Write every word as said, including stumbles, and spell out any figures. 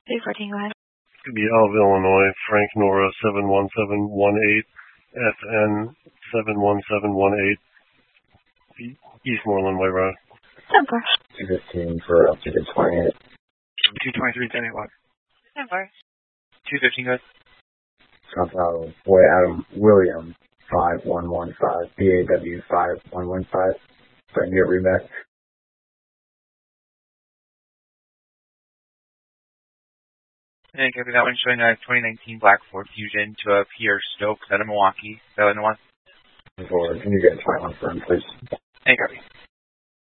three fourteen, go ahead. It's going to be out of Illinois, Frank Nora seven one seven one eight, F N seven one seven one eight, Eastmoreland White Road. ten four. two fifteen for up to the twentieth. two twenty-three, ten eight one. ten four. two fifteen, guys. South Boy Adam William five one one five, B A W five one one five. Trying to get reback. And copy that one showing a twenty nineteen Black Ford Fusion to a Pierre Stokes out of Milwaukee. That one. Or can you get a time on firm, please? And copy.